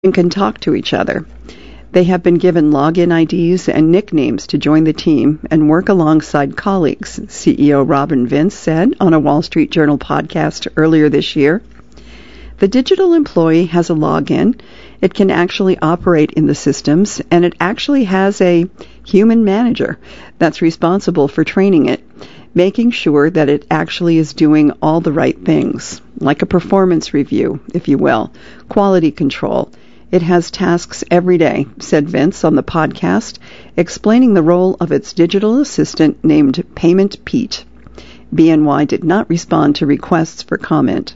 and can talk to each other. They have been given login IDs and nicknames to join the team and work alongside colleagues, CEO Robin Vince said on a Wall Street Journal podcast earlier this year. The digital employee has a login. It can actually operate in the systems, and it actually has a human manager that's responsible for training it, making sure that it actually is doing all the right things, like a performance review, if you will, quality control. It has tasks every day, said Vince on the podcast, explaining the role of its digital assistant named Payment Pete. BNY did not respond to requests for comment.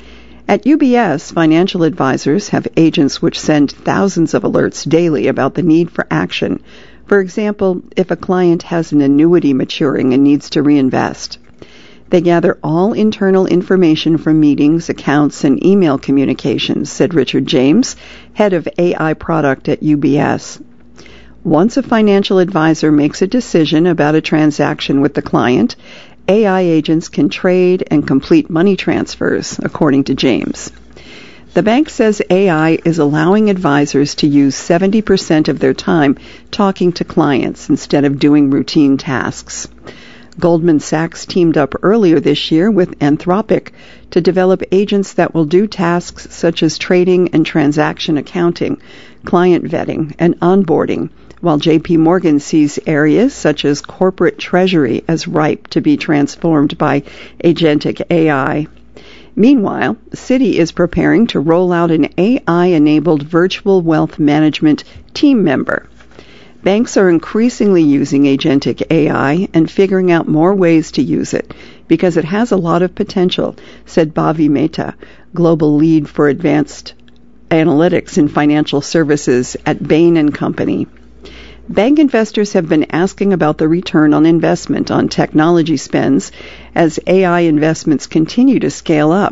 At UBS, financial advisors have agents which send thousands of alerts daily about the need for action. For example, if a client has an annuity maturing and needs to reinvest. They gather all internal information from meetings, accounts, and email communications, said Richard James, head of AI product at UBS. Once a financial advisor makes a decision about a transaction with the client, AI agents can trade and complete money transfers, according to James. The bank says AI is allowing advisors to use 70% of their time talking to clients instead of doing routine tasks. Goldman Sachs teamed up earlier this year with Anthropic to develop agents that will do tasks such as trading and transaction accounting, client vetting, and onboarding, while JP Morgan sees areas such as corporate treasury as ripe to be transformed by agentic AI. Meanwhile, Citi is preparing to roll out an AI-enabled virtual wealth management team member. Banks are increasingly using agentic AI and figuring out more ways to use it because it has a lot of potential, said Bhavi Mehta, global lead for advanced analytics in financial services at Bain & Company. Bank investors have been asking about the return on investment on technology spends as AI investments continue to scale up.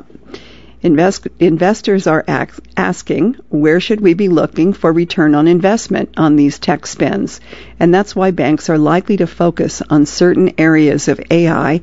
Investors are asking, where should we be looking for return on investment on these tech spends? And that's why banks are likely to focus on certain areas of AI,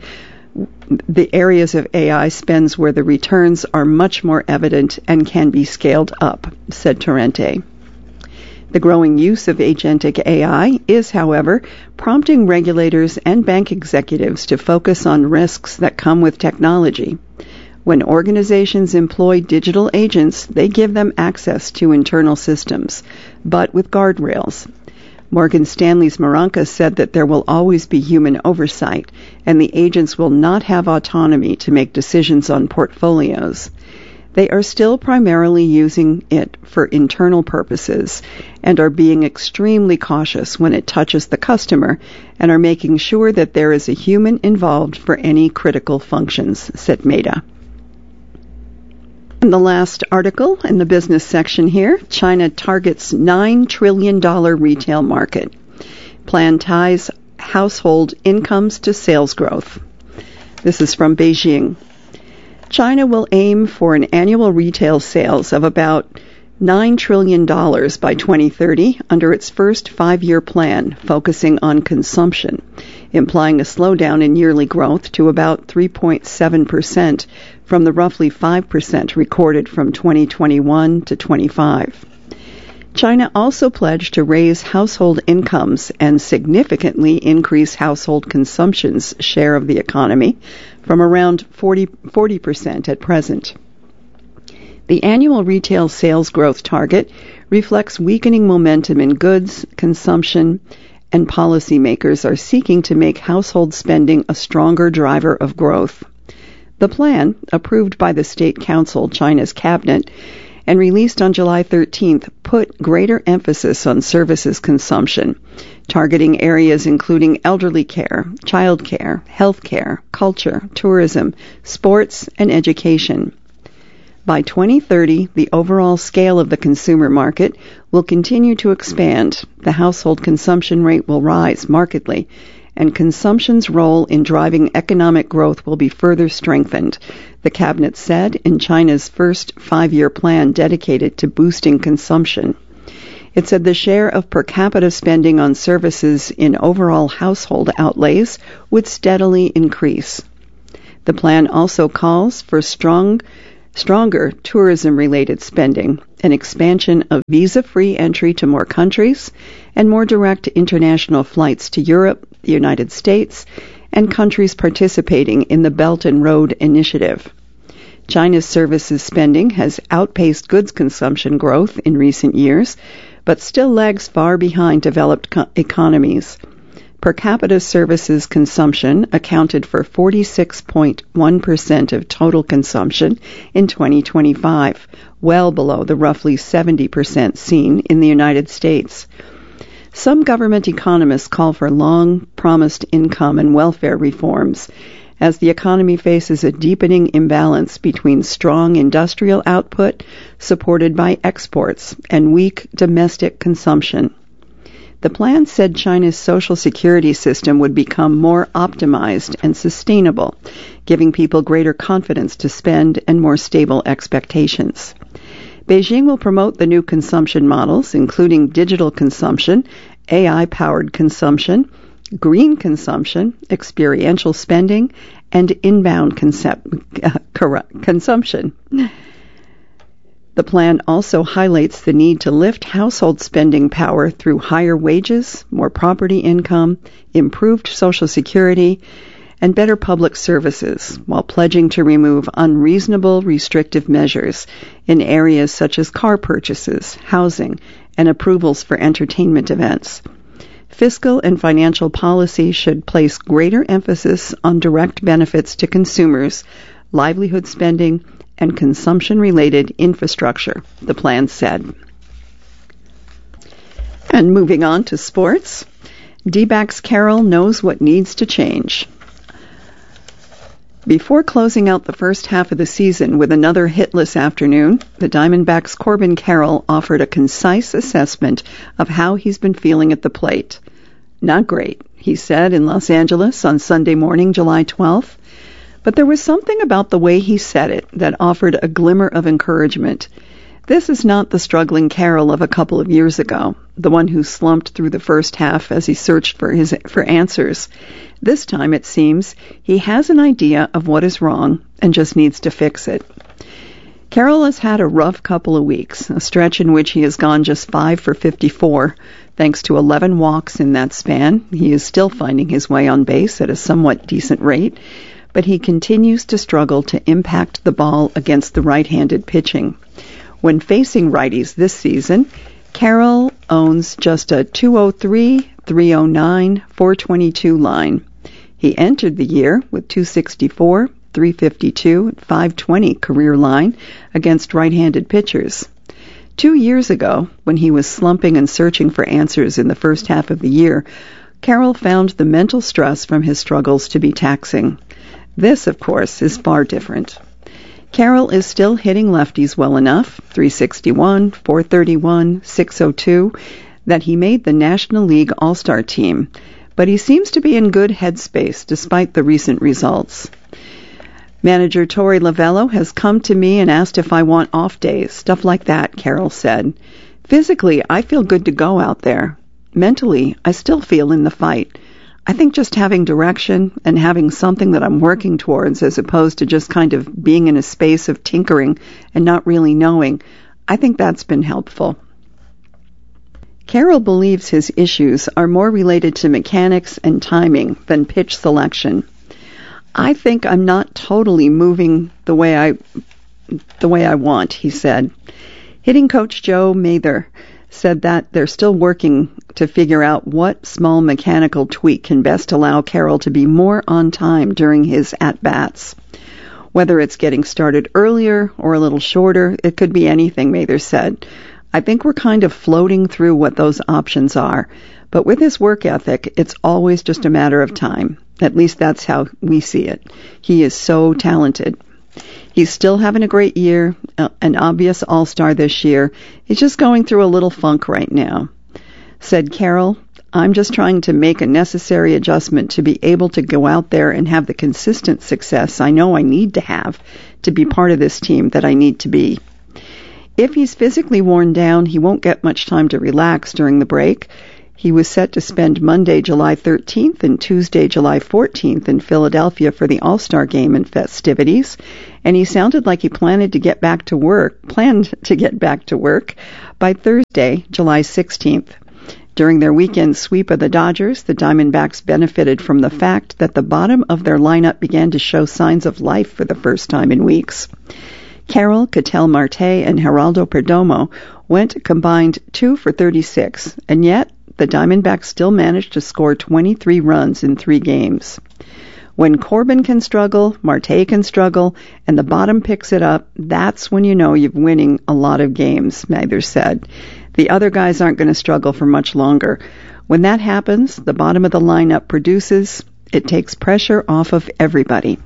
the areas of AI spends where the returns are much more evident and can be scaled up, said Torrente. The growing use of agentic AI is, however, prompting regulators and bank executives to focus on risks that come with technology. When organizations employ digital agents, they give them access to internal systems, but with guardrails. Morgan Stanley's Maranka said that there will always be human oversight, and the agents will not have autonomy to make decisions on portfolios. They are still primarily using it for internal purposes and are being extremely cautious when it touches the customer and are making sure that there is a human involved for any critical functions, said Mehta. In the last article in the business section here, China targets $9 trillion retail market. Plan ties household incomes to sales growth. This is from Beijing. China will aim for an annual retail sales of about $9 trillion by 2030 under its first five-year plan, focusing on consumption, implying a slowdown in yearly growth to about 3.7% from the roughly 5% recorded from 2021 to 25. China also pledged to raise household incomes and significantly increase household consumption's share of the economy from around 40% at present. The annual retail sales growth target reflects weakening momentum in goods, consumption, and policymakers are seeking to make household spending a stronger driver of growth. The plan, approved by the State Council, China's cabinet, and released on July 13th, put greater emphasis on services consumption, targeting areas including elderly care, child care, health care, culture, tourism, sports, and education. By 2030, the overall scale of the consumer market will continue to expand. The household consumption rate will rise markedly, and consumption's role in driving economic growth will be further strengthened, the cabinet said in China's first five-year plan dedicated to boosting consumption. It said the share of per capita spending on services in overall household outlays would steadily increase. The plan also calls for strong stronger tourism-related spending, an expansion of visa-free entry to more countries, and more direct international flights to Europe, the United States, and countries participating in the Belt and Road Initiative. China's services spending has outpaced goods consumption growth in recent years, but still lags far behind developed economies. Per capita services consumption accounted for 46.1% of total consumption in 2025, well below the roughly 70% seen in the United States. Some government economists call for long-promised income and welfare reforms, as the economy faces a deepening imbalance between strong industrial output supported by exports and weak domestic consumption. The plan said China's social security system would become more optimized and sustainable, giving people greater confidence to spend and more stable expectations. Beijing will promote the new consumption models, including digital consumption, AI-powered consumption, green consumption, experiential spending, and inbound consumption. The plan also highlights the need to lift household spending power through higher wages, more property income, improved Social Security, and better public services, while pledging to remove unreasonable restrictive measures in areas such as car purchases, housing, and approvals for entertainment events. Fiscal and financial policy should place greater emphasis on direct benefits to consumers, livelihood spending, and consumption-related infrastructure, the plan said. And moving on to sports, D-backs Carroll knows what needs to change. Before closing out the first half of the season with another hitless afternoon, the Diamondbacks' Corbin Carroll offered a concise assessment of how he's been feeling at the plate. Not great, he said in Los Angeles on Sunday morning, July 12th. But there was something about the way he said it that offered a glimmer of encouragement. This is not the struggling Carroll of a couple of years ago, the one who slumped through the first half as he searched for answers. This time, it seems, he has an idea of what is wrong and just needs to fix it. Carroll has had a rough couple of weeks, a stretch in which he has gone just 5 for 54, thanks to 11 walks in that span. He is still finding his way on base at a somewhat decent rate, but he continues to struggle to impact the ball against the right-handed pitching. When facing righties this season, Carroll owns just a 203, 309, 422 line. He entered the year with 264, 352, 520 career line against right-handed pitchers. 2 years ago, when he was slumping and searching for answers in the first half of the year, Carroll found the mental stress from his struggles to be taxing. This, of course, is far different. Carroll is still hitting lefties well enough, 361, 431, 602, that he made the National League All-Star team, but he seems to be in good headspace despite the recent results. Manager Torey Lovullo has come to me and asked if I want off days, stuff like that, Carroll said. Physically, I feel good to go out there. Mentally, I still feel in the fight. I think just having direction and having something that I'm working towards as opposed to just kind of being in a space of tinkering and not really knowing, I think that's been helpful. Carroll believes his issues are more related to mechanics and timing than pitch selection. I think I'm not totally moving the way I want, he said. Hitting coach Joe Mather said that they're still working to figure out what small mechanical tweak can best allow Carroll to be more on time during his at-bats. Whether it's getting started earlier or a little shorter, it could be anything, Mather said. I think we're kind of floating through what those options are. But with his work ethic, it's always just a matter of time. At least that's how we see it. He is so talented. He's still having a great year, an obvious all-star this year. He's just going through a little funk right now. Said Carroll, I'm just trying to make a necessary adjustment to be able to go out there and have the consistent success I know I need to have to be part of this team that I need to be. If he's physically worn down, he won't get much time to relax during the break. He was set to spend Monday, July 13th and Tuesday, July 14th in Philadelphia for the All-Star Game and festivities, and he sounded like he planned to get back to work by Thursday, July 16th. During their weekend sweep of the Dodgers, the Diamondbacks benefited from the fact that the bottom of their lineup began to show signs of life for the first time in weeks. Carroll, Ketel Marte, and Geraldo Perdomo went a combined 2 for 36, and yet the Diamondbacks still managed to score 23 runs in 3 games. When Corbin can struggle, Marte can struggle, and the bottom picks it up, that's when you know you're winning a lot of games, Mather said. The other guys aren't going to struggle for much longer. When that happens, the bottom of the lineup produces. It takes pressure off of everybody.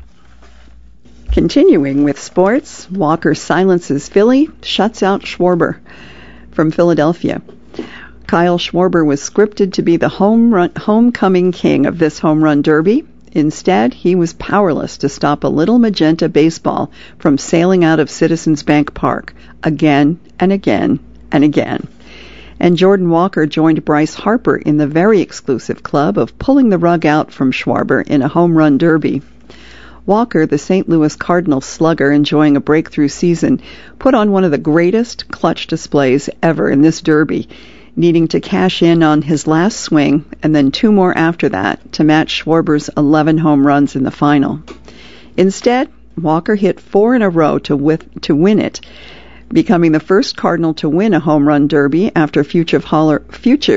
Continuing with sports, Walker silences Philly, shuts out Schwarber from Philadelphia. Kyle Schwarber was scripted to be the homecoming king of this home run derby. Instead, he was powerless to stop a little magenta baseball from sailing out of Citizens Bank Park again and again and again. And Jordan Walker joined Bryce Harper in the very exclusive club of pulling the rug out from Schwarber in a home run derby. Walker, the St. Louis Cardinals slugger enjoying a breakthrough season, put on one of the greatest clutch displays ever in this derby, needing to cash in on his last swing and then 2 more after that to match Schwarber's 11 home runs in the final. Instead, Walker hit 4 in a row to win it, becoming the first Cardinal to win a home run derby after future Hall of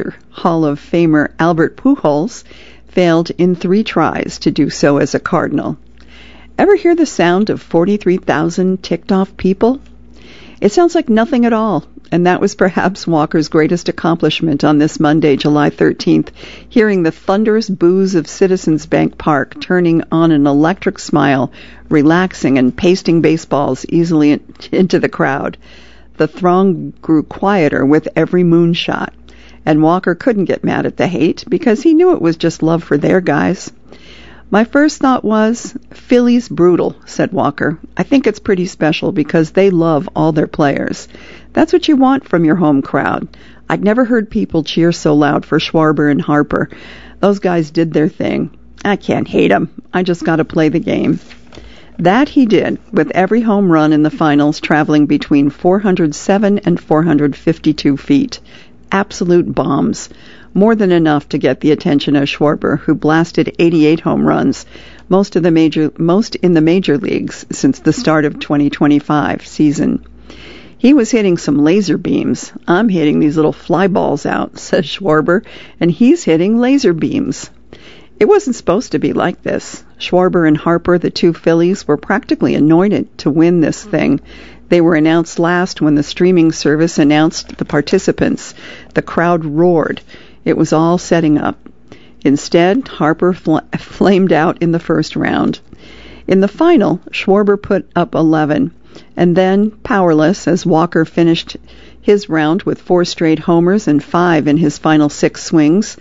Famer Albert Pujols failed in 3 tries to do so as a Cardinal. Ever hear the sound of 43,000 ticked-off people? It sounds like nothing at all, and that was perhaps Walker's greatest accomplishment on this Monday, July 13th, hearing the thunderous boos of Citizens Bank Park turning on an electric smile, relaxing and pasting baseballs easily into the crowd. The throng grew quieter with every moonshot, and Walker couldn't get mad at the hate because he knew it was just love for their guys. My first thought was, Philly's brutal, said Walker. I think it's pretty special because they love all their players. That's what you want from your home crowd. I'd never heard people cheer so loud for Schwarber and Harper. Those guys did their thing. I can't hate them. I just got to play the game. That he did, with every home run in the finals traveling between 407 and 452 feet. Absolute bombs. More than enough to get the attention of Schwarber, who blasted 88 home runs, most in the major leagues since the start of 2025 season. He was hitting some laser beams. I'm hitting these little fly balls out, says Schwarber, and he's hitting laser beams. It wasn't supposed to be like this. Schwarber and Harper, the 2 Phillies, were practically anointed to win this thing. They were announced last when the streaming service announced the participants. The crowd roared. It was all setting up. Instead, Harper flamed out in the first round. In the final, Schwarber put up 11, and then, powerless, as Walker finished his round with 4 straight homers and 5 in his final 6 swings.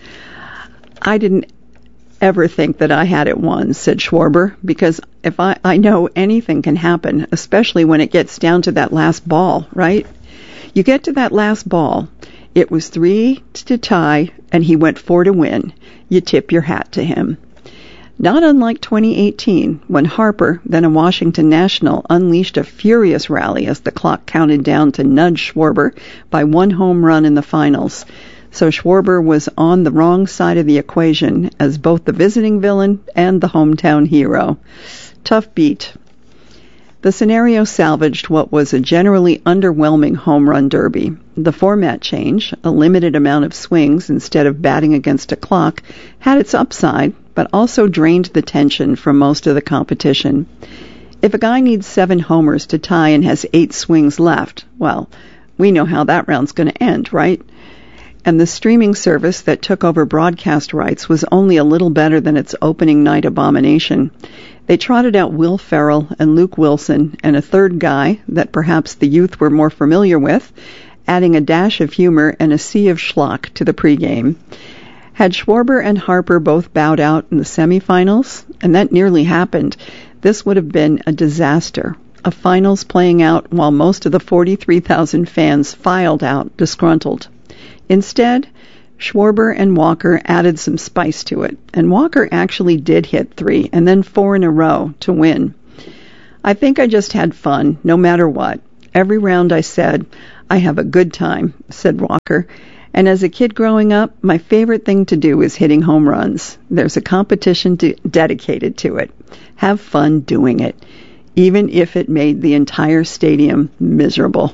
I didn't ever think that I had it won, said Schwarber, because if I know anything can happen, especially when it gets down to that last ball, right? You get to that last ball. It was 3 to tie, and he went 4 to win. You tip your hat to him. Not unlike 2018, when Harper, then a Washington National, unleashed a furious rally as the clock counted down to nudge Schwarber by 1 home run in the finals. So Schwarber was on the wrong side of the equation as both the visiting villain and the hometown hero. Tough beat. The scenario salvaged what was a generally underwhelming home run derby. The format change, a limited amount of swings instead of batting against a clock, had its upside, but also drained the tension from most of the competition. If a guy needs 7 homers to tie and has 8 swings left, well, we know how that round's going to end, right? And the streaming service that took over broadcast rights was only a little better than its opening night abomination. They trotted out Will Ferrell and Luke Wilson and a third guy that perhaps the youth were more familiar with, adding a dash of humor and a sea of schlock to the pregame. Had Schwarber and Harper both bowed out in the semifinals, and that nearly happened, this would have been a disaster. A finals playing out while most of the 43,000 fans filed out disgruntled. Instead, Schwarber and Walker added some spice to it, and Walker actually did hit 3 and then 4 in a row to win. I think I just had fun, no matter what. Every round I said, I have a good time, said Walker. And as a kid growing up, my favorite thing to do is hitting home runs. There's a competition dedicated to it. Have fun doing it, even if it made the entire stadium miserable.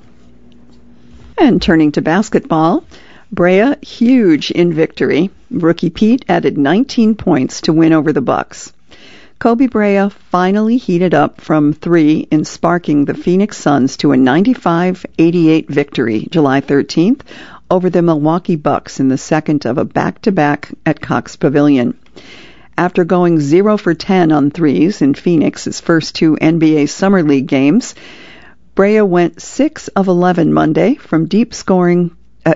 And turning to basketball, Brea huge in victory. Rookie Pete added 19 points to win over the Bucks. Kobe Brea finally heated up from 3 in sparking the Phoenix Suns to a 95-88 victory July 13th over the Milwaukee Bucks in the second of a back-to-back at Cox Pavilion. After going 0 for 10 on threes in Phoenix's first 2 NBA Summer League games, Brea went 6 of 11 Monday from deep, scoring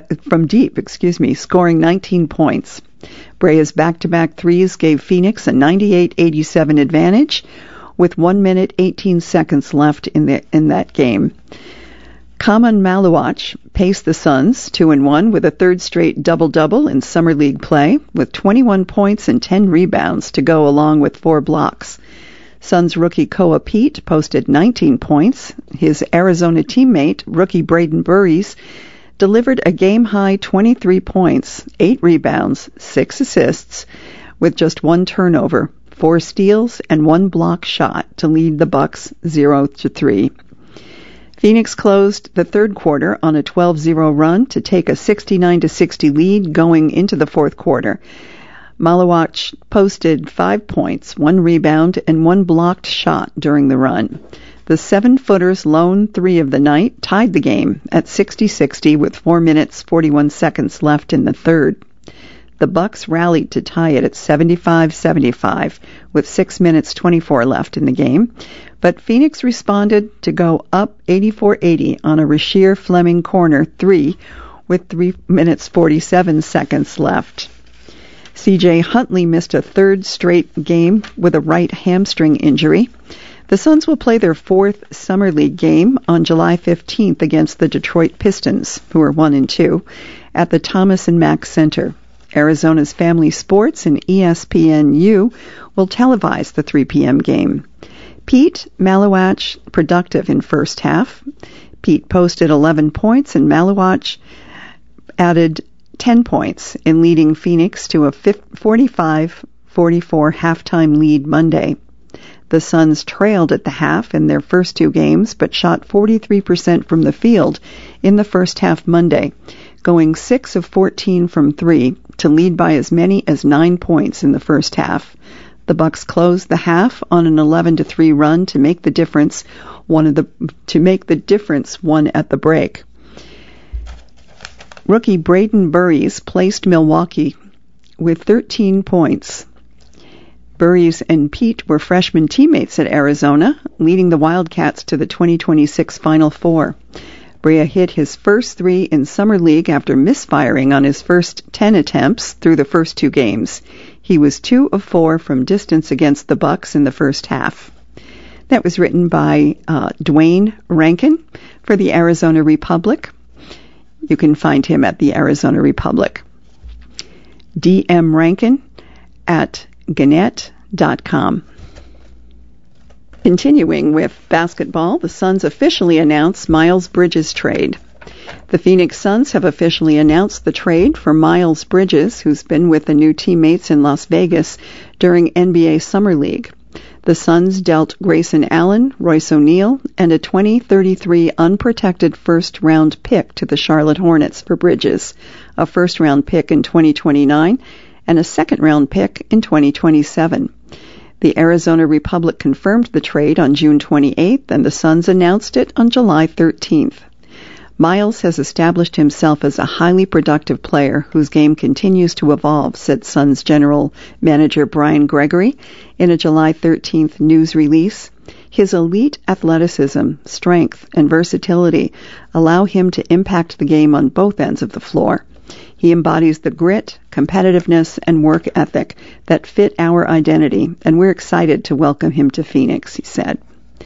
19 points. Brea's back-to-back threes gave Phoenix a 98-87 advantage with 1 minute 18 seconds left in that game. Kaman Maluach paced the Suns 2-1 with a third straight double-double in Summer League play with 21 points and 10 rebounds to go along with 4 blocks. Suns rookie Koa Pete posted 19 points. His Arizona teammate, rookie Braden Burries, delivered a game-high 23 points, 8 rebounds, 6 assists, with just 1 turnover, 4 steals, and 1 block shot to lead the Bucks 0-3. Phoenix closed the third quarter on a 12-0 run to take a 69-60 lead going into the fourth quarter. Maluach posted 5 points, 1 rebound, and 1 blocked shot during the run. The 7-footer's lone 3 of the night tied the game at 60-60 with 4 minutes 41 seconds left in the third. The Bucks rallied to tie it at 75-75 with 6 minutes 24 left in the game, but Phoenix responded to go up 84-80 on a Rasheer Fleming corner 3 with 3 minutes 47 seconds left. C.J. Huntley missed a third straight game with a right hamstring injury. The Suns will play their 4th Summer League game on July 15th against the Detroit Pistons, who are 1-2, at the Thomas & Mack Center. Arizona's Family Sports and ESPNU will televise the 3 p.m. game. Pete Maluach productive in first half. Pete posted 11 points and Maluach added 10 points in leading Phoenix to a 45-44 halftime lead Monday. The Suns trailed at the half in their first 2 games, but shot 43% from the field in the first half Monday, going 6 of 14 from 3 to lead by as many as 9 points in the first half. The Bucks closed the half on an 11-3 run to make the difference one at the break. Rookie Braden Burries placed Milwaukee with 13 points. Burries and Pete were freshman teammates at Arizona, leading the Wildcats to the 2026 Final Four. Brea hit his first 3 in Summer League after misfiring on his first 10 attempts through the first 2 games. He was 2 of 4 from distance against the Bucks in the first half. That was written by Dwayne Rankin for the Arizona Republic. You can find him at the Arizona Republic. DM Rankin at Gannett.com. Continuing with basketball, the Suns officially announced Miles Bridges' trade. The Phoenix Suns have officially announced the trade for Miles Bridges, who's been with the new teammates in Las Vegas during NBA Summer League. The Suns dealt Grayson Allen, Royce O'Neal, and a 2033 unprotected first-round pick to the Charlotte Hornets for Bridges, a first-round pick in 2029, and a second-round pick in 2027. The Arizona Republic confirmed the trade on June 28th, and the Suns announced it on July 13th. Miles has established himself as a highly productive player whose game continues to evolve, said Suns general manager Brian Gregory in a July 13th news release. His elite athleticism, strength, and versatility allow him to impact the game on both ends of the floor. He embodies the grit, competitiveness, and work ethic that fit our identity, and we're excited to welcome him to Phoenix, he said.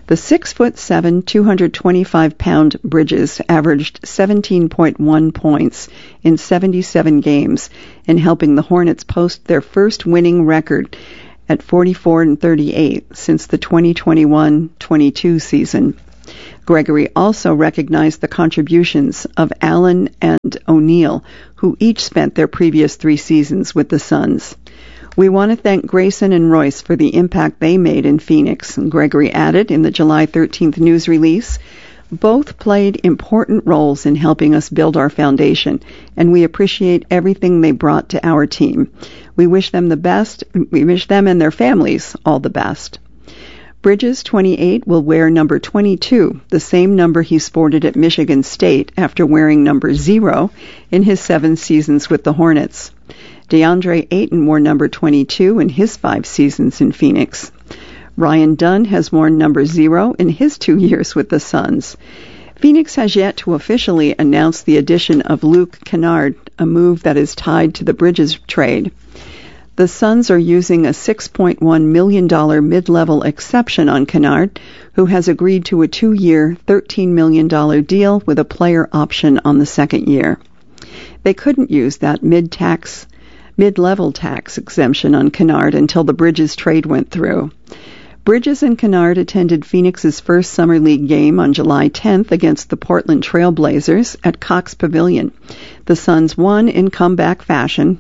The 6'7", 225-pound Bridges averaged 17.1 points in 77 games in helping the Hornets post their first winning record at 44-38 since the 2021-22 season. Gregory also recognized the contributions of Allen and O'Neal, who each spent their previous 3 seasons with the Suns. We want to thank Grayson and Royce for the impact they made in Phoenix, Gregory added in the July 13th news release. Both played important roles in helping us build our foundation, and we appreciate everything they brought to our team. We wish them the best. We wish them and their families all the best. Bridges, 28, will wear number 22, the same number he sported at Michigan State after wearing number 0 in his 7 seasons with the Hornets. DeAndre Ayton wore number 22 in his 5 seasons in Phoenix. Ryan Dunn has worn number 0 in his 2 years with the Suns. Phoenix has yet to officially announce the addition of Luke Kennard, a move that is tied to the Bridges trade. The Suns are using a $6.1 million mid-level exception on Kennard, who has agreed to a 2-year, $13 million deal with a player option on the second year. They couldn't use that mid-level tax exemption on Kennard until the Bridges trade went through. Bridges and Kennard attended Phoenix's first Summer League game on July 10th against the Portland Trail Blazers at Cox Pavilion. The Suns won in comeback fashion,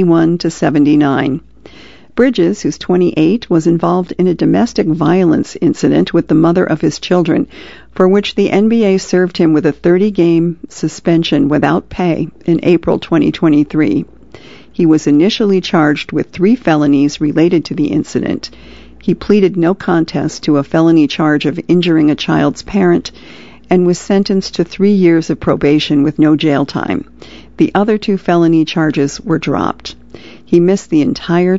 81-79. Bridges, who's 28, was involved in a domestic violence incident with the mother of his children, for which the NBA served him with a 30-game suspension without pay in April 2023. He was initially charged with 3 felonies related to the incident. He pleaded no contest to a felony charge of injuring a child's parent and was sentenced to 3 years of probation with no jail time. The other 2 felony charges were dropped. He missed the entire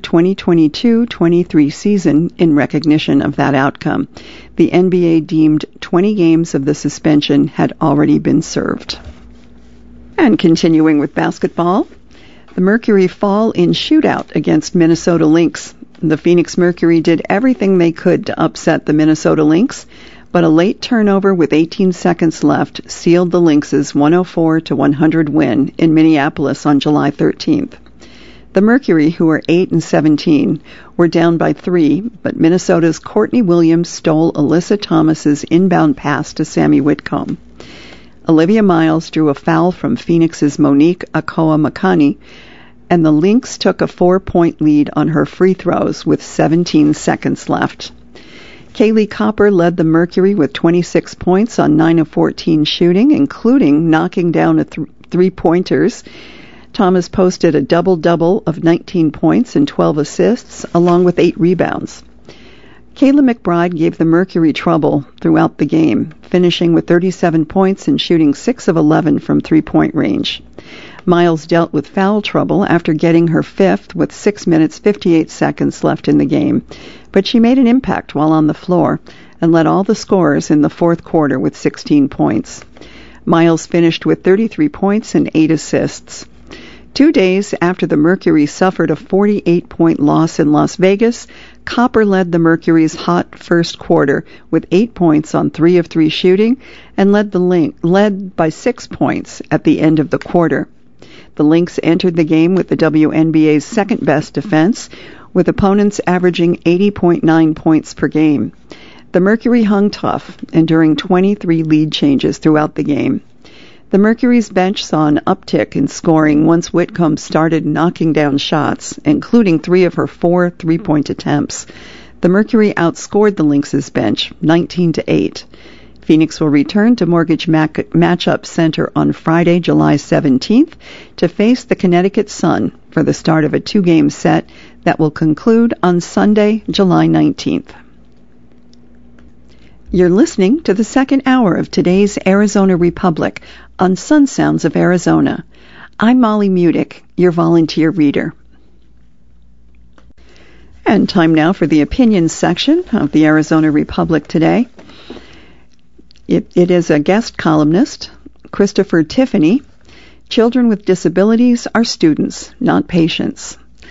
2022-23 season in recognition of that outcome. The NBA deemed 20 games of the suspension had already been served. And continuing with basketball, the Mercury fall in shootout against Minnesota Lynx. The Phoenix Mercury did everything they could to upset the Minnesota Lynx, but a late turnover with 18 seconds left sealed the Lynx's 104-100 win in Minneapolis on July 13th. The Mercury, who are 8-17, were down by 3, but Minnesota's Courtney Williams stole Alyssa Thomas's inbound pass to Sammy Whitcomb. Olivia Miles drew a foul from Phoenix's Monique Akoa-Makani, and the Lynx took a 4-point lead on her free throws with 17 seconds left. Kaylee Copper led the Mercury with 26 points on 9 of 14 shooting, including knocking down 3-pointers. Thomas posted a double-double of 19 points and 12 assists, along with 8 rebounds. Kayla McBride gave the Mercury trouble throughout the game, finishing with 37 points and shooting 6 of 11 from 3-point range. Miles dealt with foul trouble after getting her 5th with 6 minutes 58 seconds left in the game, but she made an impact while on the floor and led all the scorers in the 4th quarter with 16 points. Miles finished with 33 points and 8 assists. 2 days after the Mercury suffered a 48-point loss in Las Vegas, Copper led the Mercury's hot first quarter with 8 points on 3 of 3 shooting and led by 6 points at the end of the quarter. The Lynx entered the game with the WNBA's second-best defense, with opponents averaging 80.9 points per game. The Mercury hung tough, enduring 23 lead changes throughout the game. The Mercury's bench saw an uptick in scoring once Whitcomb started knocking down shots, including 3 of her 4 3-point attempts. The Mercury outscored the Lynx's bench 19-8. Phoenix will return to Mortgage Matchup Center on Friday, July 17th, to face the Connecticut Sun for the start of a 2-game set that will conclude on Sunday, July 19th. You're listening to the second hour of today's Arizona Republic on Sun Sounds of Arizona. I'm Molly Mudick, your volunteer reader. And time now for the opinions section of the Arizona Republic today. It is a guest columnist, Christopher Tiffany. Children with disabilities are students, not patients.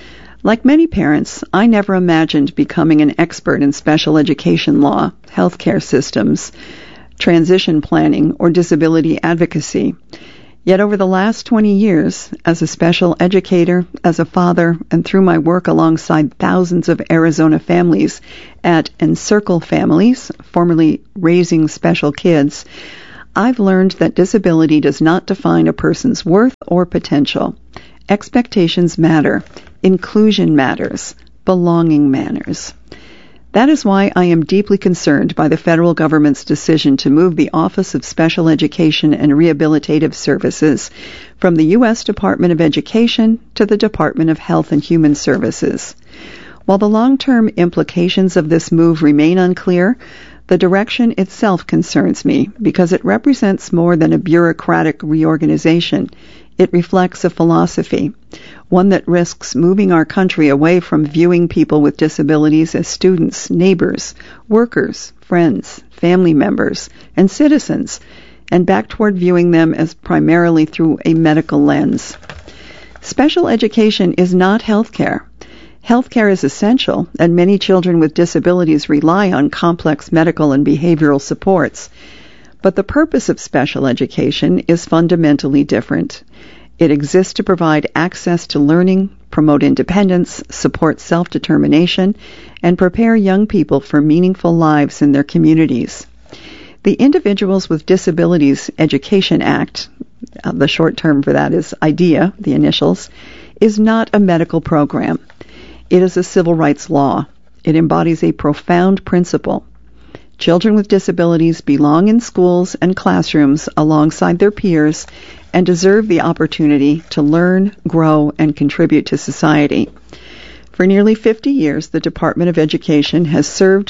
Like many parents, I never imagined becoming an expert in special education law, healthcare systems, transition planning, or disability advocacy. Yet over the last 20 years, as a special educator, as a father, and through my work alongside thousands of Arizona families at Encircle Families, formerly Raising Special Kids, I've learned that disability does not define a person's worth or potential. Expectations matter. Inclusion matters. Belonging matters. That is why I am deeply concerned by the federal government's decision to move the Office of Special Education and Rehabilitative Services from the U.S. Department of Education to the Department of Health and Human Services. While the long-term implications of this move remain unclear, the direction itself concerns me because it represents more than a bureaucratic reorganization. It reflects a philosophy, one that risks moving our country away from viewing people with disabilities as students, neighbors, workers, friends, family members, and citizens, and back toward viewing them as primarily through a medical lens. Special education is not healthcare. Healthcare is essential, and many children with disabilities rely on complex medical and behavioral supports. But the purpose of special education is fundamentally different. It exists to provide access to learning, promote independence, support self-determination, and prepare young people for meaningful lives in their communities. The Individuals with Disabilities Education Act, the short term for that is IDEA, the initials, is not a medical program. It is a civil rights law. It embodies a profound principle. Children with disabilities belong in schools and classrooms alongside their peers and deserve the opportunity to learn, grow, and contribute to society. For nearly 50 years, the Department of Education has served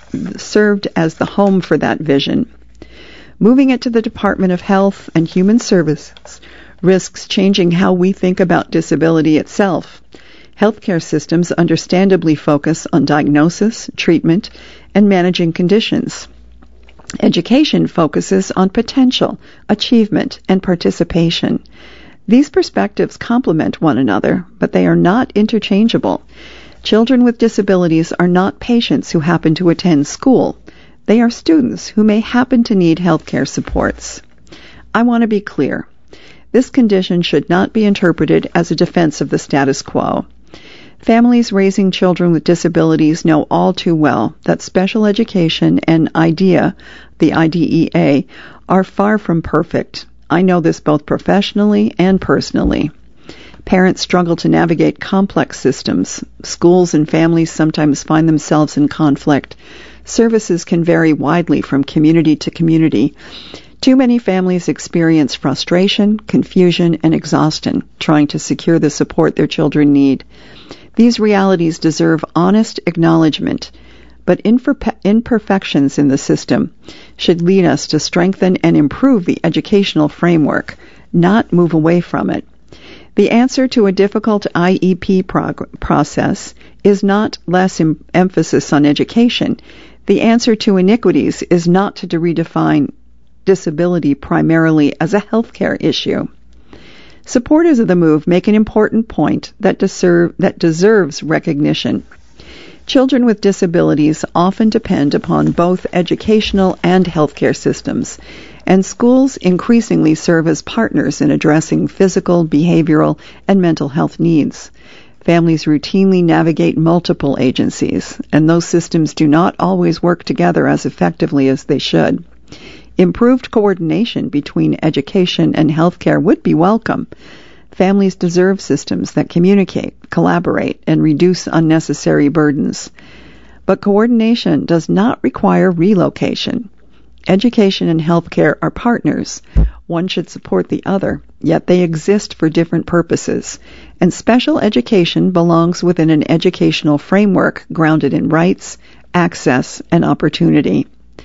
as the home for that vision. Moving it to the Department of Health and Human Services risks changing how we think about disability itself. Healthcare systems understandably focus on diagnosis, treatment, and managing conditions. Education focuses on potential, achievement, and participation. These perspectives complement one another, but they are not interchangeable. Children with disabilities are not patients who happen to attend school. They are students who may happen to need healthcare supports. I want to be clear. This condition should not be interpreted as a defense of the status quo. Families raising children with disabilities know all too well that special education and IDEA, the IDEA, are far from perfect. I know this both professionally and personally. Parents struggle to navigate complex systems. Schools and families sometimes find themselves in conflict. Services can vary widely from community to community. Too many families experience frustration, confusion, and exhaustion trying to secure the support their children need. These realities deserve honest acknowledgement, but imperfections in the system should lead us to strengthen and improve the educational framework, not move away from it. The answer to a difficult IEP process is not less emphasis on education. The answer to iniquities is not to redefine disability primarily as a healthcare issue. Supporters of the move make an important point that deserves recognition. Children with disabilities often depend upon both educational and healthcare systems, and schools increasingly serve as partners in addressing physical, behavioral, and mental health needs. Families routinely navigate multiple agencies, and those systems do not always work together as effectively as they should. Improved coordination between education and healthcare would be welcome. Families deserve systems that communicate, collaborate, and reduce unnecessary burdens. But coordination does not require relocation. Education and healthcare are partners. One should support the other, yet they exist for different purposes, and special education belongs within an educational framework grounded in rights, access, and opportunity.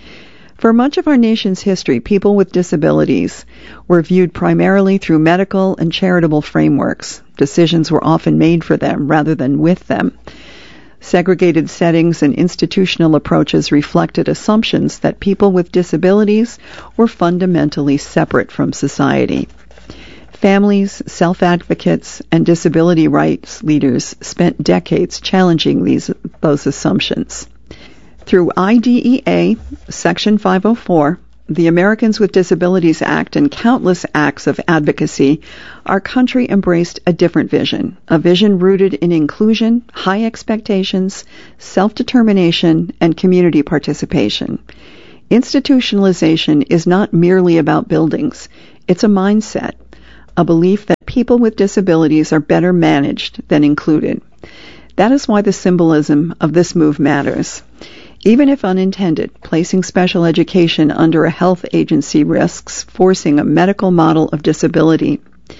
For much of our nation's history, people with disabilities were viewed primarily through medical and charitable frameworks. Decisions were often made for them rather than with them. Segregated settings and institutional approaches reflected assumptions that people with disabilities were fundamentally separate from society. Families, self-advocates, and disability rights leaders spent decades challenging those assumptions. Through IDEA, Section 504, the Americans with Disabilities Act, and countless acts of advocacy, our country embraced a different vision, a vision rooted in inclusion, high expectations, self-determination, and community participation. Institutionalization is not merely about buildings. It's a mindset, a belief that people with disabilities are better managed than included. That is why the symbolism of this move matters. Even if unintended, placing special education under a health agency risks forcing a medical model of disability.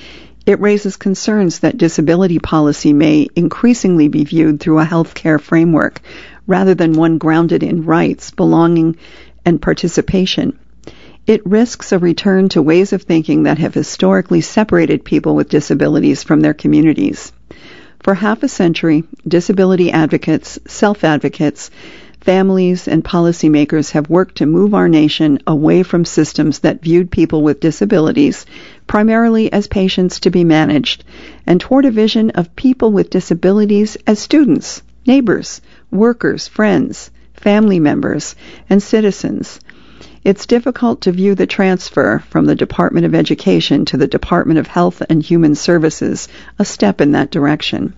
It raises concerns that disability policy may increasingly be viewed through a healthcare framework rather than one grounded in rights, belonging, and participation. It risks a return to ways of thinking that have historically separated people with disabilities from their communities. For half a century, disability advocates, self-advocates, families, and policymakers have worked to move our nation away from systems that viewed people with disabilities primarily as patients to be managed, and toward a vision of people with disabilities as students, neighbors, workers, friends, family members, and citizens. It's difficult to view the transfer from the Department of Education to the Department of Health and Human Services a step in that direction.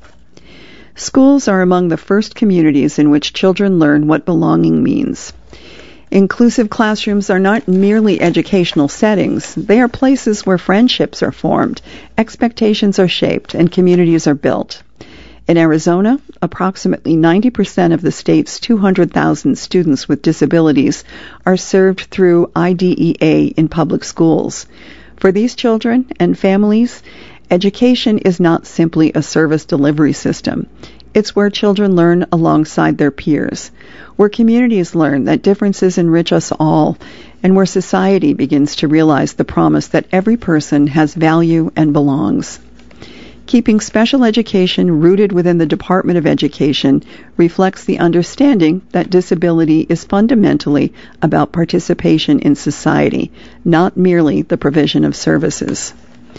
Schools are among the first communities in which children learn what belonging means. Inclusive classrooms are not merely educational settings. They are places where friendships are formed, expectations are shaped, and communities are built. In Arizona, approximately 90% of the state's 200,000 students with disabilities are served through IDEA in public schools. For these children and families, education is not simply a service delivery system. It's where children learn alongside their peers, where communities learn that differences enrich us all, and where society begins to realize the promise that every person has value and belongs. Keeping special education rooted within the Department of Education reflects the understanding that disability is fundamentally about participation in society, not merely the provision of services.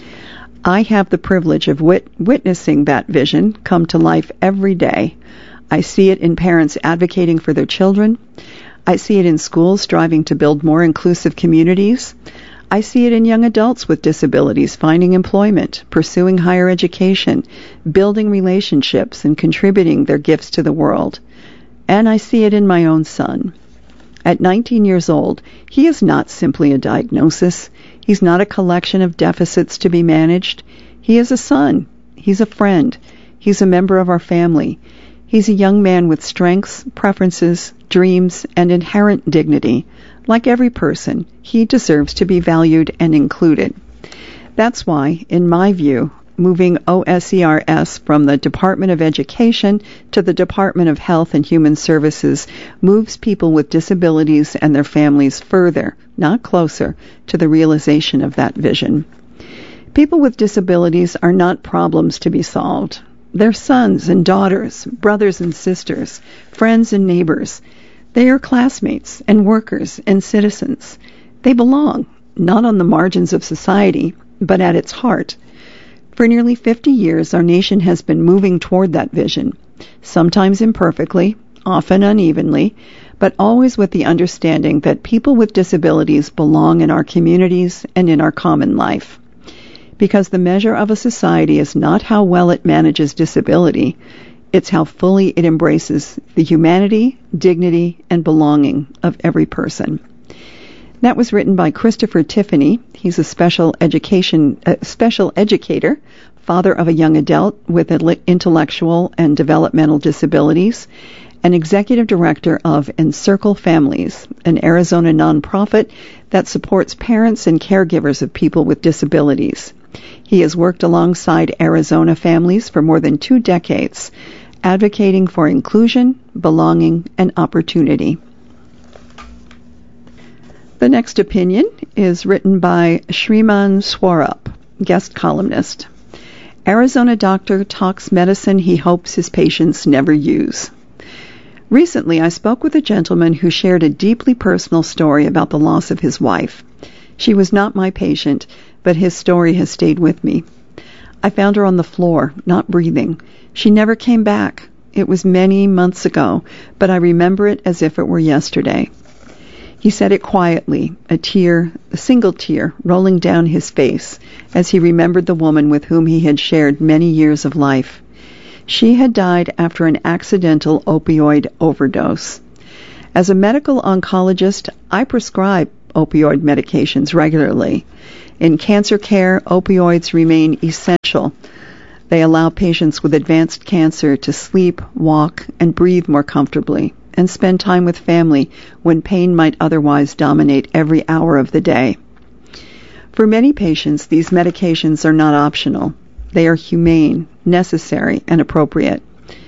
I have the privilege of witnessing that vision come to life every day. I see it in parents advocating for their children. I see it in schools striving to build more inclusive communities. I see it in young adults with disabilities finding employment, pursuing higher education, building relationships, and contributing their gifts to the world. And I see it in my own son. At 19 years old, he is not simply a diagnosis. He's not a collection of deficits to be managed. He is a son. He's a friend. He's a member of our family. He's a young man with strengths, preferences, dreams, and inherent dignity. Like every person, he deserves to be valued and included. That's why, in my view, moving OSERS from the Department of Education to the Department of Health and Human Services moves people with disabilities and their families further, not closer, to the realization of that vision. People with disabilities are not problems to be solved. They're sons and daughters, brothers and sisters, friends and neighbors. They are classmates and workers and citizens. They belong, not on the margins of society, but at its heart. For nearly 50 years, our nation has been moving toward that vision, sometimes imperfectly, often unevenly, but always with the understanding that people with disabilities belong in our communities and in our common life. Because the measure of a society is not how well it manages disability, it's how fully it embraces the humanity, dignity, and belonging of every person. That was written by Christopher Tiffany. He's a special educator, father of a young adult with intellectual and developmental disabilities, and executive director of Encircle Families, an Arizona nonprofit that supports parents and caregivers of people with disabilities. He has worked alongside Arizona families for more than 2 decades, advocating for inclusion, belonging, and opportunity. The next opinion is written by Shriman Swarup, guest columnist. Arizona doctor talks medicine he hopes his patients never use. Recently, I spoke with a gentleman who shared a deeply personal story about the loss of his wife. She was not my patient, but his story has stayed with me. I found her on the floor, not breathing. She never came back. It was many months ago, but I remember it as if it were yesterday. He said it quietly, a single tear, rolling down his face as he remembered the woman with whom he had shared many years of life. She had died after an accidental opioid overdose. As a medical oncologist, I prescribe opioid medications regularly. In cancer care, opioids remain essential. They allow patients with advanced cancer to sleep, walk, and breathe more comfortably, and spend time with family when pain might otherwise dominate every hour of the day. For many patients, these medications are not optional. They are humane, necessary, and appropriate.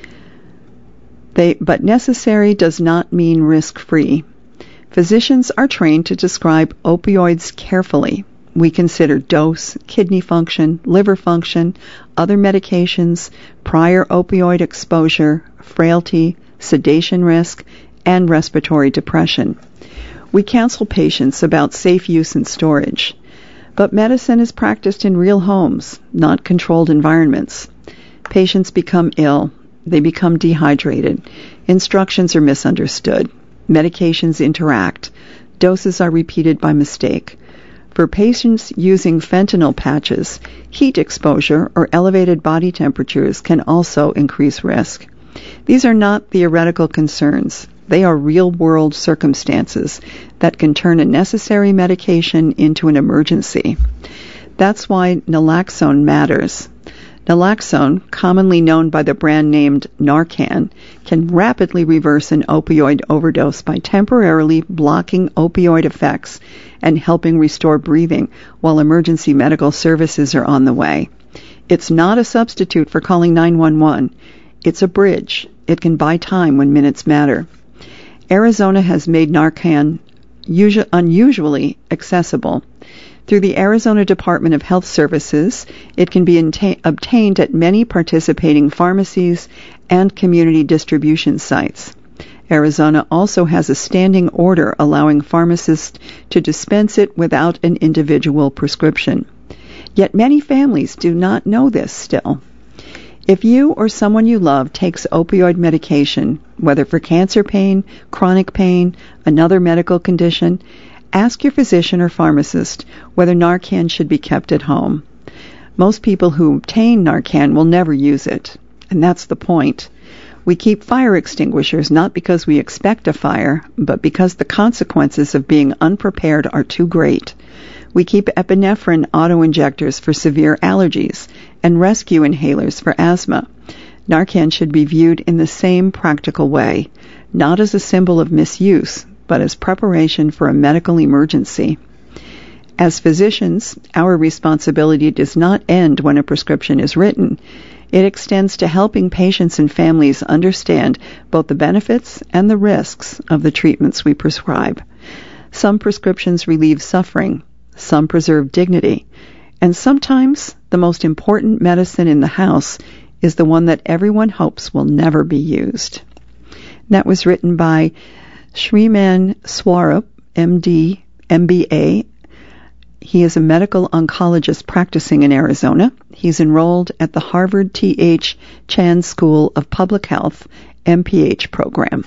But necessary does not mean risk-free. Physicians are trained to prescribe opioids carefully. We consider dose, kidney function, liver function, other medications, prior opioid exposure, frailty, sedation risk, and respiratory depression. We counsel patients about safe use and storage. But medicine is practiced in real homes, not controlled environments. Patients become ill. They become dehydrated. Instructions are misunderstood. Medications interact. Doses are repeated by mistake. For patients using fentanyl patches, heat exposure or elevated body temperatures can also increase risk. These are not theoretical concerns. They are real-world circumstances that can turn a necessary medication into an emergency. That's why naloxone matters. Naloxone, commonly known by the brand named Narcan, can rapidly reverse an opioid overdose by temporarily blocking opioid effects and helping restore breathing while emergency medical services are on the way. It's not a substitute for calling 911. It's a bridge. It can buy time when minutes matter. Arizona has made Narcan unusually accessible. Through the Arizona Department of Health Services, it can be obtained at many participating pharmacies and community distribution sites. Arizona also has a standing order allowing pharmacists to dispense it without an individual prescription. Yet many families do not know this still. If you or someone you love takes opioid medication, whether for cancer pain, chronic pain, another medical condition, ask your physician or pharmacist whether Narcan should be kept at home. Most people who obtain Narcan will never use it, and that's the point. We keep fire extinguishers not because we expect a fire, but because the consequences of being unprepared are too great. We keep epinephrine auto-injectors for severe allergies and rescue inhalers for asthma. Narcan should be viewed in the same practical way, not as a symbol of misuse, but as preparation for a medical emergency. As physicians, our responsibility does not end when a prescription is written. It extends to helping patients and families understand both the benefits and the risks of the treatments we prescribe. Some prescriptions relieve suffering, some preserve dignity, and sometimes the most important medicine in the house is the one that everyone hopes will never be used. That was written by Shriman Swarup, MD, MBA. He is a medical oncologist practicing in Arizona. He's enrolled at the Harvard T.H. Chan School of Public Health, MPH program.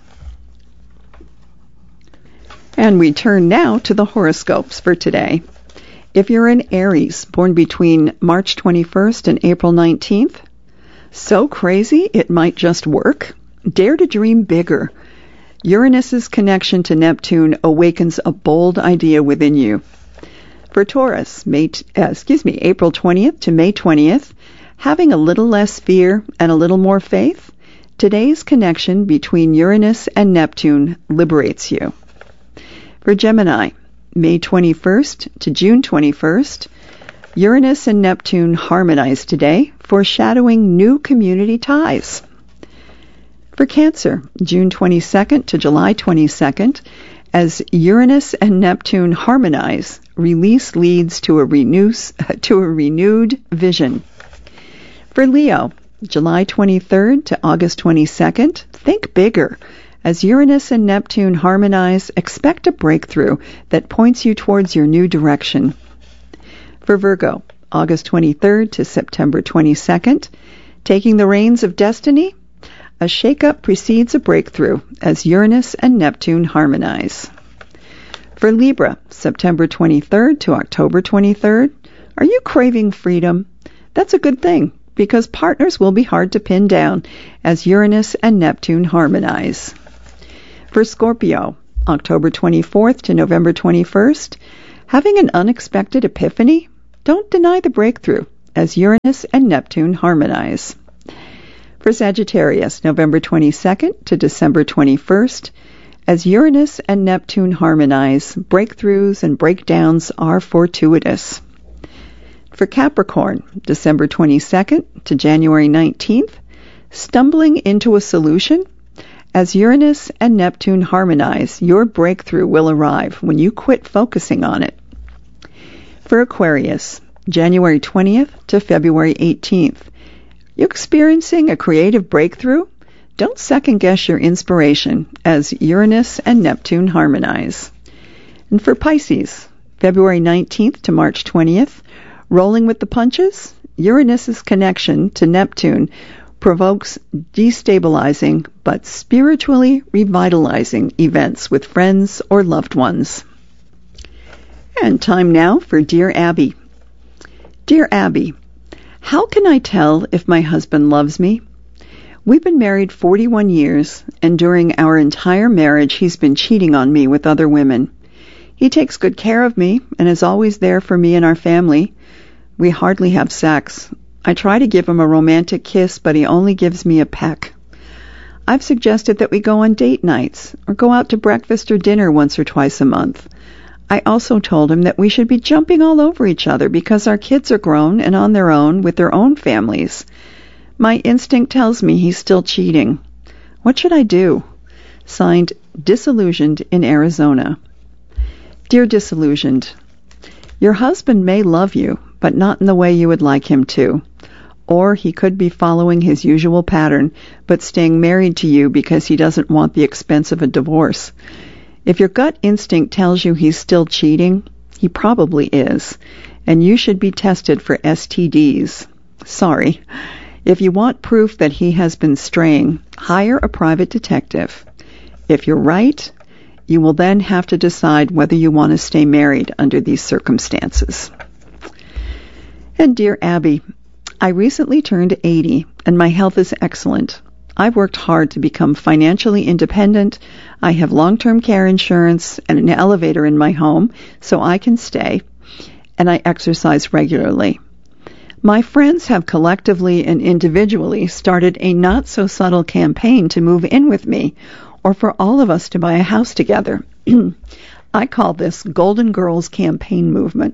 And we turn now to the horoscopes for today. If you're an Aries, born between March 21st and April 19th, so crazy it might just work. Dare to dream bigger. Uranus's connection to Neptune awakens a bold idea within you. For Taurus, April 20th to May 20th, having a little less fear and a little more faith, today's connection between Uranus and Neptune liberates you. For Gemini, May 21st to June 21st, Uranus and Neptune harmonize today, foreshadowing new community ties. For Cancer, June 22nd to July 22nd, as Uranus and Neptune harmonize, release leads to a renewed vision. For Leo, July 23rd to August 22nd, think bigger. As Uranus and Neptune harmonize, expect a breakthrough that points you towards your new direction. For Virgo, August 23rd to September 22nd, taking the reins of destiny, a shakeup precedes a breakthrough as Uranus and Neptune harmonize. For Libra, September 23rd to October 23rd, are you craving freedom? That's a good thing, because partners will be hard to pin down as Uranus and Neptune harmonize. For Scorpio, October 24th to November 21st, having an unexpected epiphany? Don't deny the breakthrough as Uranus and Neptune harmonize. For Sagittarius, November 22nd to December 21st, as Uranus and Neptune harmonize, breakthroughs and breakdowns are fortuitous. For Capricorn, December 22nd to January 19th, stumbling into a solution? As Uranus and Neptune harmonize, your breakthrough will arrive when you quit focusing on it. For Aquarius, January 20th to February 18th, you experiencing a creative breakthrough? Don't second-guess your inspiration as Uranus and Neptune harmonize. And for Pisces, February 19th to March 20th, rolling with the punches, Uranus's connection to Neptune provokes destabilizing but spiritually revitalizing events with friends or loved ones. And time now for Dear Abby. Dear Abby, how can I tell if my husband loves me? We've been married 41 years, and during our entire marriage he's been cheating on me with other women. He takes good care of me and is always there for me and our family. We hardly have sex. I try to give him a romantic kiss, but he only gives me a peck. I've suggested that we go on date nights or go out to breakfast or dinner once or twice a month. I also told him that we should be jumping all over each other because our kids are grown and on their own with their own families. My instinct tells me he's still cheating. What should I do? Signed, Disillusioned in Arizona. Dear Disillusioned, your husband may love you, but not in the way you would like him to. Or he could be following his usual pattern, but staying married to you because he doesn't want the expense of a divorce. If your gut instinct tells you he's still cheating, he probably is, and you should be tested for STDs. Sorry. If you want proof that he has been straying, hire a private detective. If you're right, you will then have to decide whether you want to stay married under these circumstances. And dear Abby, I recently turned 80 and my health is excellent. I've worked hard to become financially independent. I have long-term care insurance and an elevator in my home so I can stay, and I exercise regularly. My friends have collectively and individually started a not-so-subtle campaign to move in with me or for all of us to buy a house together. I call this Golden Girls campaign movement.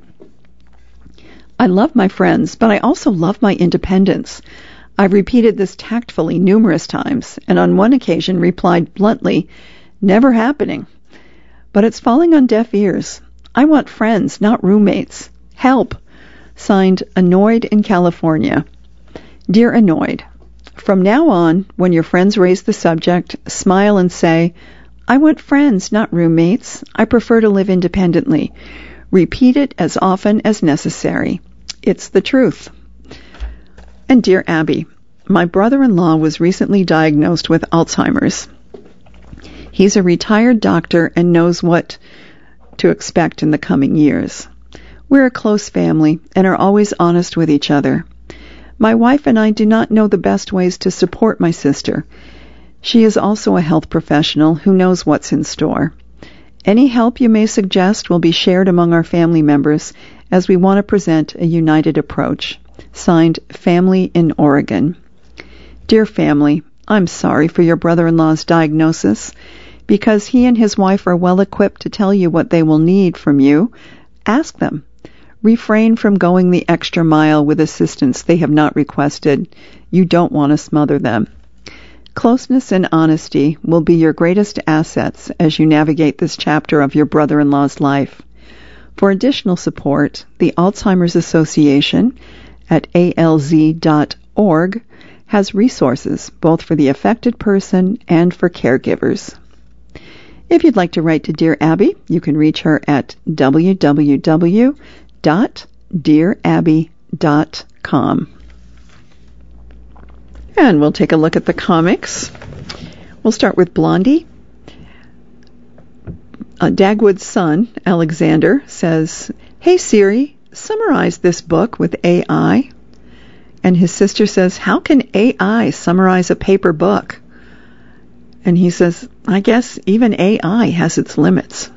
I love my friends, but I also love my independence. I've repeated this tactfully numerous times, and on one occasion replied bluntly, never happening. But it's falling on deaf ears. I want friends, not roommates. Help. Signed, Annoyed in California. Dear Annoyed, from now on, when your friends raise the subject, smile and say, I want friends, not roommates. I prefer to live independently. Repeat it as often as necessary. It's the truth. And dear Abby, my brother-in-law was recently diagnosed with Alzheimer's. He's a retired doctor and knows what to expect in the coming years. We're a close family and are always honest with each other. My wife and I do not know the best ways to support my sister. She is also a health professional who knows what's in store. Any help you may suggest will be shared among our family members as we want to present a united approach. Signed, Family in Oregon. Dear family, I'm sorry for your brother-in-law's diagnosis. Because he and his wife are well equipped to tell you what they will need from you, ask them. Refrain from going the extra mile with assistance they have not requested. You don't want to smother them. Closeness and honesty will be your greatest assets as you navigate this chapter of your brother-in-law's life. For additional support, the Alzheimer's Association at alz.org has resources both for the affected person and for caregivers. If you'd like to write to Dear Abby, you can reach her at www.dearabby, dearabby.com. And we'll take a look at the comics. We'll start with Blondie. Dagwood's son, Alexander, says, "Hey Siri, summarize this book with AI." And his sister says, "How can AI summarize a paper book?" And he says, "I guess even AI has its limits."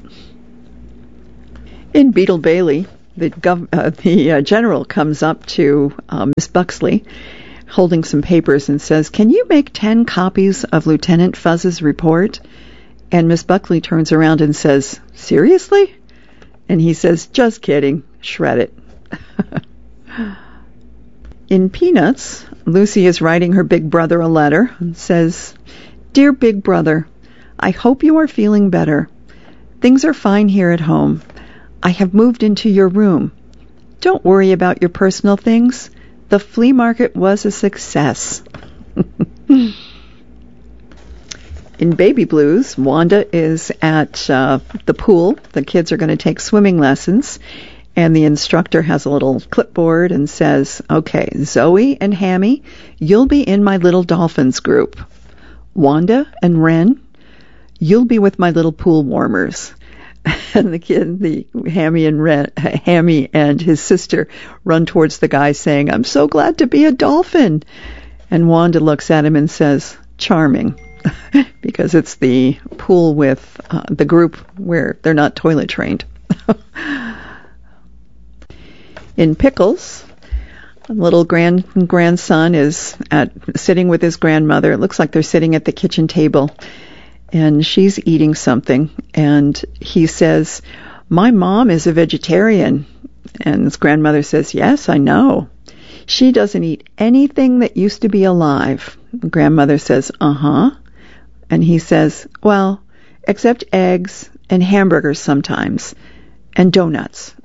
In Beetle Bailey, the general comes up to Miss Buxley, holding some papers, and says, "Can you make 10 copies of Lieutenant Fuzz's report?" And Miss Buckley turns around and says, "Seriously?" And he says, "Just kidding. Shred it." In Peanuts, Lucy is writing her big brother a letter and says, "Dear Big Brother, I hope you are feeling better. Things are fine here at home. I have moved into your room. Don't worry about your personal things. The flea market was a success." In Baby Blues, Wanda is at the pool. The kids are going to take swimming lessons, and the instructor has a little clipboard and says, "Okay, Zoe and Hammy, you'll be in my little dolphins group. Wanda and Ren, you'll be with my little pool warmers." And Hammy and his sister run towards the guy saying, "I'm so glad to be a dolphin." And Wanda looks at him and says, "Charming." Because it's the pool with the group where they're not toilet trained. In Pickles, a little grandson is sitting with his grandmother. It looks like they're sitting at the kitchen table, and she's eating something. And he says, "My mom is a vegetarian." And his grandmother says, "Yes, I know. She doesn't eat anything that used to be alive." And grandmother says, "Uh-huh." And he says, "Well, except eggs and hamburgers sometimes, and donuts."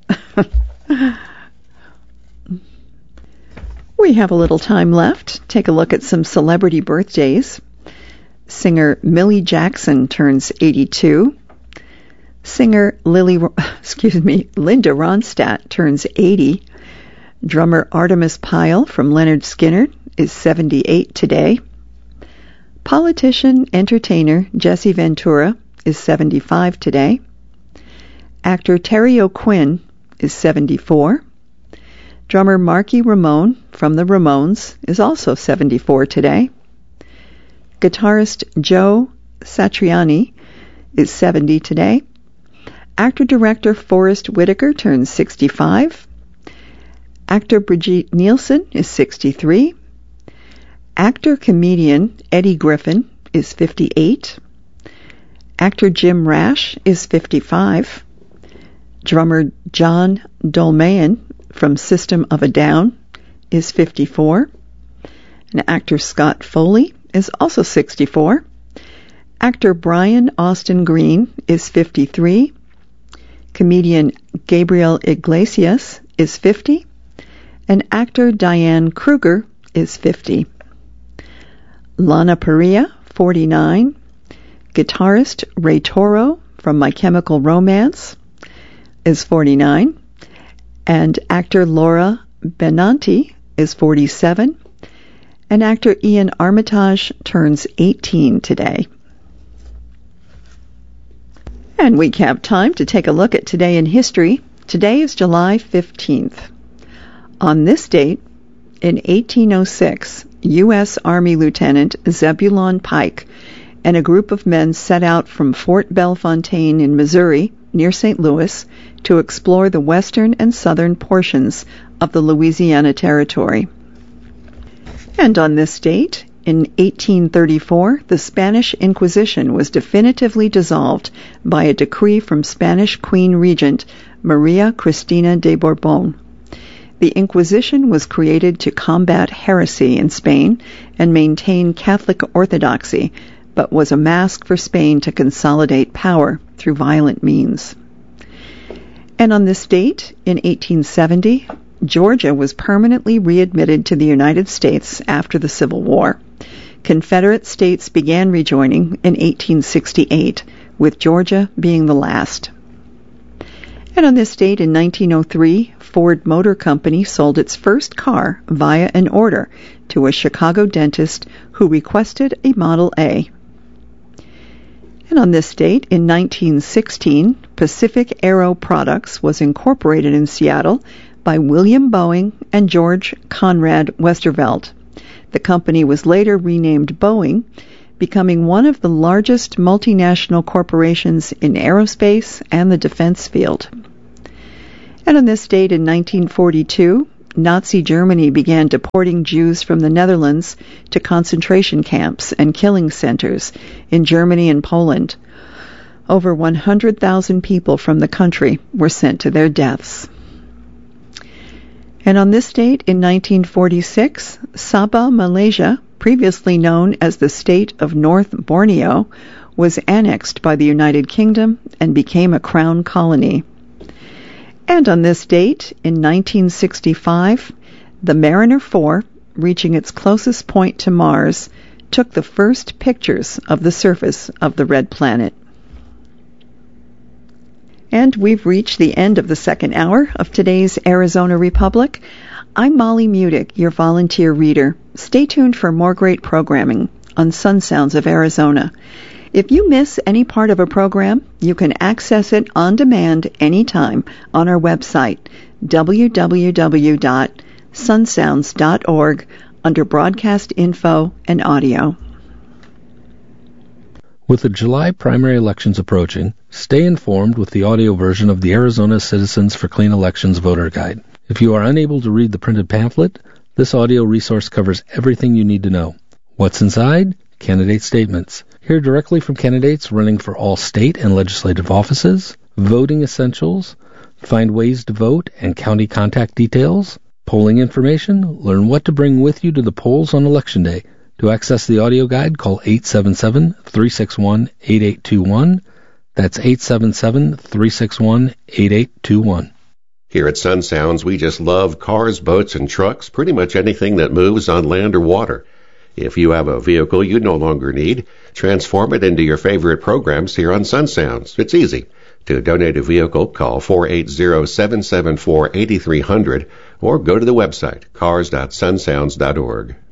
We have a little time left. Take a look at some celebrity birthdays. Singer Millie Jackson turns 82. Singer Linda Ronstadt turns 80. Drummer Artemis Pyle from Lynyrd Skynyrd is 78 today. Politician, entertainer Jesse Ventura is 75 today. Actor Terry O'Quinn is 74. Drummer Marky Ramone from the Ramones is also 74 today. Guitarist Joe Satriani is 70 today. Actor-director Forrest Whitaker turns 65. Actor Brigitte Nielsen is 63. Actor-comedian Eddie Griffin is 58. Actor Jim Rash is 55. Drummer John Dolmayan from System of a Down is 54. And actor Scott Foley is also 64. Actor Brian Austin Green is 53. Comedian Gabriel Iglesias is 50. And actor Diane Kruger is 50. Lana Parrilla, 49. Guitarist Ray Toro from My Chemical Romance is 49. And actor Laura Benanti is 47. And actor Ian Armitage turns 18 today. And we have time to take a look at today in history. Today is July 15th. On this date, in 1806, U.S. Army Lieutenant Zebulon Pike and a group of men set out from Fort Bellefontaine in Missouri, near St. Louis, to explore the western and southern portions of the Louisiana Territory. And on this date, in 1834, the Spanish Inquisition was definitively dissolved by a decree from Spanish Queen Regent Maria Cristina de Borbon. The Inquisition was created to combat heresy in Spain and maintain Catholic orthodoxy, but was a mask for Spain to consolidate power through violent means. And on this date, in 1870, Georgia was permanently readmitted to the United States after the Civil War. Confederate states began rejoining in 1868, with Georgia being the last. And on this date in 1903, Ford Motor Company sold its first car via an order to a Chicago dentist who requested a Model A. And on this date in 1916, Pacific Aero Products was incorporated in Seattle by William Boeing and George Conrad Westervelt. The company was later renamed Boeing, becoming one of the largest multinational corporations in aerospace and the defense field. And on this date in 1942, Nazi Germany began deporting Jews from the Netherlands to concentration camps and killing centers in Germany and Poland. Over 100,000 people from the country were sent to their deaths. And on this date in 1946, Sabah, Malaysia, previously known as the state of North Borneo, was annexed by the United Kingdom and became a crown colony. And on this date, in 1965, the Mariner 4, reaching its closest point to Mars, took the first pictures of the surface of the red planet. And we've reached the end of the second hour of today's Arizona Republic. I'm Molly Mudick, your volunteer reader. Stay tuned for more great programming on Sun Sounds of Arizona. If you miss any part of a program, you can access it on demand anytime on our website, www.sunsounds.org, under Broadcast Info and Audio. With the July primary elections approaching, stay informed with the audio version of the Arizona Citizens for Clean Elections Voter Guide. If you are unable to read the printed pamphlet, this audio resource covers everything you need to know. What's inside? Candidate statements. Hear directly from candidates running for all state and legislative offices, voting essentials, find ways to vote and county contact details, polling information, learn what to bring with you to the polls on Election Day. To access the audio guide, call 877-361-8821. That's 877-361-8821. Here at Sun Sounds, we just love cars, boats, and trucks, pretty much anything that moves on land or water. If you have a vehicle you no longer need, transform it into your favorite programs here on Sun Sounds. It's easy. To donate a vehicle, call 480-774-8300 or go to the website, cars.sunsounds.org.